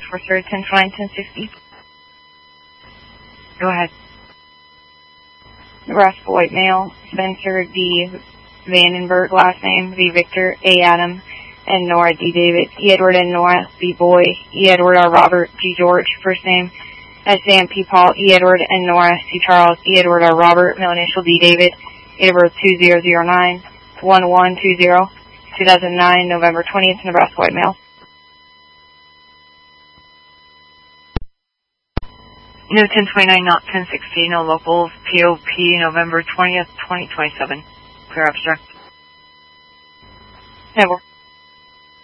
for sir, 1029, 1060. Go ahead. Nebraska white male, Spencer D. Vandenberg, last name, V. Victor, A. Adam, and Nora D. David, E. Edward and Nora B. Boy, E. Edward R. Robert, G. George, first name, S. Dan P. Paul, E. Edward and Nora C. Charles, E. Edward R. Robert, middle initial D. David, date of birth 2009, 1120, 2009, November 20th, Nebraska white male. No 1029, not 1060, no locals, POP, November 20th, 2027. Clear abstract. Never.